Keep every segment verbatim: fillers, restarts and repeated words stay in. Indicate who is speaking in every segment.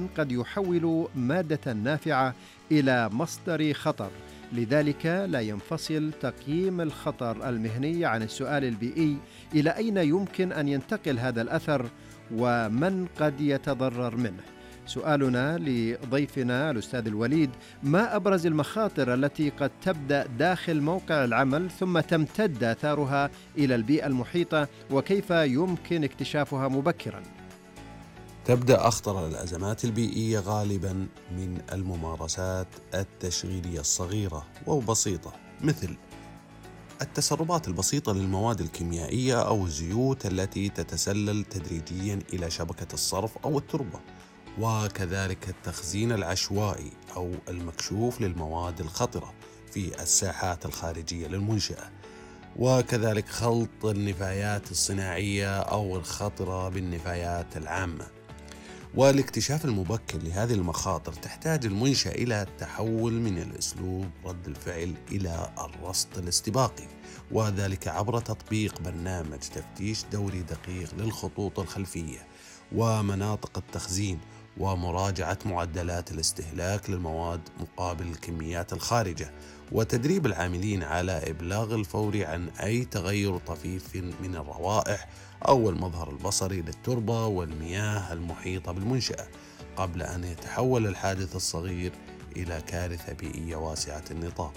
Speaker 1: قد يحول مادة نافعة إلى مصدر خطر. لذلك لا ينفصل تقييم الخطر المهني عن السؤال البيئي. إلى أين يمكن أن ينتقل هذا الأثر ومن قد يتضرر منه؟ سؤالنا لضيفنا الأستاذ الوليد: ما أبرز المخاطر التي قد تبدأ داخل موقع العمل ثم تمتد آثارها إلى البيئة المحيطة، وكيف يمكن اكتشافها مبكراً؟
Speaker 2: تبدأ أخطر الأزمات البيئية غالباً من الممارسات التشغيلية الصغيرة وبسيطة، مثل التسربات البسيطة للمواد الكيميائية أو الزيوت التي تتسلل تدريجياً إلى شبكة الصرف أو التربة، وكذلك التخزين العشوائي أو المكشوف للمواد الخطرة في الساحات الخارجية للمنشأة، وكذلك خلط النفايات الصناعية أو الخطرة بالنفايات العامة. والاكتشاف المبكر لهذه المخاطر تحتاج المنشأة إلى التحول من الأسلوب رد الفعل إلى الرصد الاستباقي، وذلك عبر تطبيق برنامج تفتيش دوري دقيق للخطوط الخلفية ومناطق التخزين، ومراجعة معدلات الاستهلاك للمواد مقابل الكميات الخارجة، وتدريب العاملين على إبلاغ الفوري عن أي تغير طفيف من الروائح أو المظهر البصري للتربة والمياه المحيطة بالمنشأة قبل أن يتحول الحادث الصغير إلى كارثة بيئية واسعة النطاق.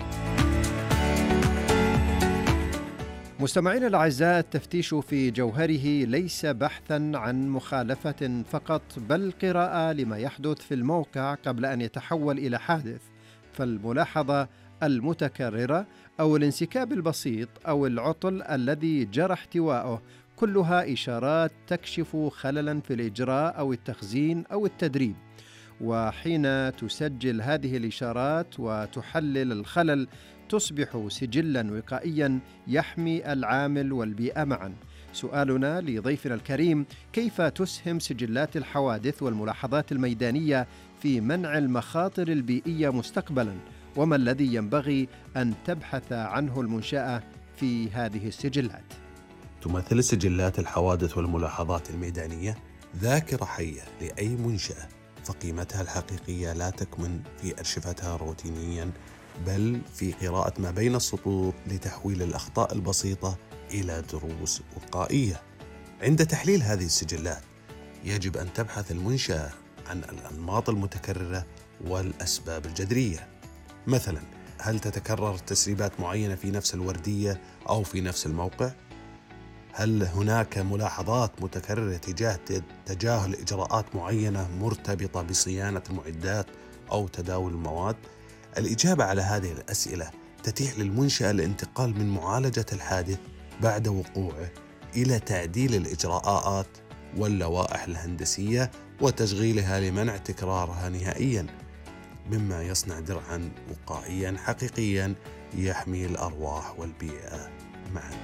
Speaker 1: مستمعينا الأعزاء، التفتيش في جوهره ليس بحثاً عن مخالفة فقط، بل قراءة لما يحدث في الموقع قبل أن يتحول إلى حادث. فالملاحظة المتكررة أو الانسكاب البسيط أو العطل الذي جرى احتواؤه كلها إشارات تكشف خللاً في الإجراء أو التخزين أو التدريب. وحين تسجل هذه الإشارات وتحلل الخلل تصبح سجلاً وقائياً يحمي العامل والبيئة معاً. سؤالنا لضيفنا الكريم: كيف تسهم سجلات الحوادث والملاحظات الميدانية في منع المخاطر البيئية مستقبلاً؟ وما الذي ينبغي أن تبحث عنه المنشأة في هذه السجلات؟
Speaker 2: تمثل سجلات الحوادث والملاحظات الميدانية ذاكرة حية لأي منشأة، فقيمتها الحقيقية لا تكمن في أرشفتها روتينياً، بل في قراءة ما بين السطور لتحويل الأخطاء البسيطة إلى دروس وقائية. عند تحليل هذه السجلات يجب أن تبحث المنشأة عن الأنماط المتكررة والأسباب الجذرية. مثلا، هل تتكرر تسريبات معينة في نفس الوردية أو في نفس الموقع؟ هل هناك ملاحظات متكررة تجاه تجاهل إجراءات معينة مرتبطة بصيانة المعدات أو تداول المواد؟ الإجابة على هذه الأسئلة تتيح للمنشأة الانتقال من معالجة الحادث بعد وقوعه إلى تعديل الإجراءات واللوائح الهندسية وتشغيلها لمنع تكرارها نهائياً، مما يصنع درعاً وقائياً حقيقياً يحمي الأرواح والبيئة معاً.